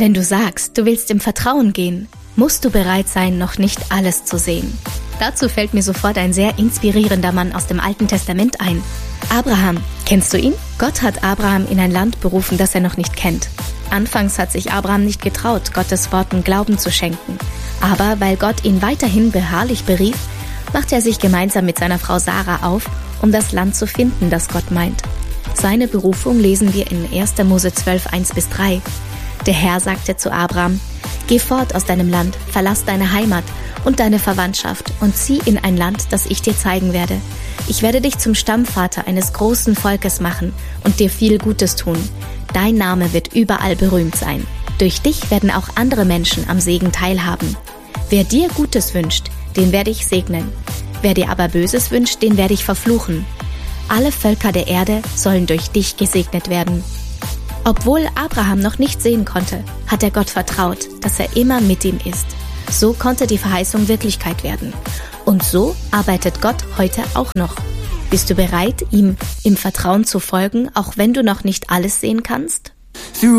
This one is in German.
Wenn du sagst, du willst im Vertrauen gehen, musst du bereit sein, noch nicht alles zu sehen. Dazu fällt mir sofort ein sehr inspirierender Mann aus dem Alten Testament ein. Abraham. Kennst du ihn? Gott hat Abraham in ein Land berufen, das er noch nicht kennt. Anfangs hat sich Abraham nicht getraut, Gottes Worten Glauben zu schenken. Aber weil Gott ihn weiterhin beharrlich berief, macht er sich gemeinsam mit seiner Frau Sarah auf, um das Land zu finden, das Gott meint. Seine Berufung lesen wir in 1. Mose 12, 1-3. Der Herr sagte zu Abraham: Geh fort aus deinem Land, verlass deine Heimat und deine Verwandtschaft und zieh in ein Land, das ich dir zeigen werde. Ich werde dich zum Stammvater eines großen Volkes machen und dir viel Gutes tun. Dein Name wird überall berühmt sein. Durch dich werden auch andere Menschen am Segen teilhaben. Wer dir Gutes wünscht, den werde ich segnen. Wer dir aber Böses wünscht, den werde ich verfluchen. Alle Völker der Erde sollen durch dich gesegnet werden. Obwohl Abraham noch nicht sehen konnte, hat er Gott vertraut, dass er immer mit ihm ist. So konnte die Verheißung Wirklichkeit werden. Und so arbeitet Gott heute auch noch. Bist du bereit, ihm im Vertrauen zu folgen, auch wenn du noch nicht alles sehen kannst?